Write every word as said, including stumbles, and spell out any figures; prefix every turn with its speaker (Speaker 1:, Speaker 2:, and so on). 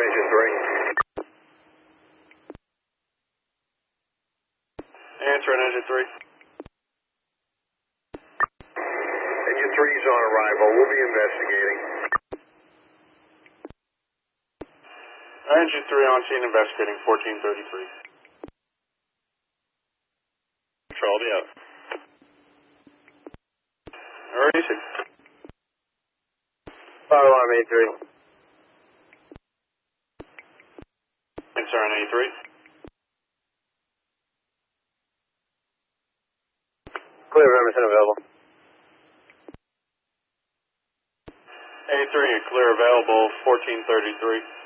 Speaker 1: engine three.
Speaker 2: Answer on engine three.
Speaker 1: Engine three is on arrival. We'll be investigating.
Speaker 2: Engine three on scene investigating, fourteen thirty-three.
Speaker 1: Charlie out.
Speaker 2: Where is it?
Speaker 1: Fire alarm A three.
Speaker 2: Answer on A three.
Speaker 1: Clear of Emerson available.
Speaker 2: A three and clear available, fourteen thirty-three.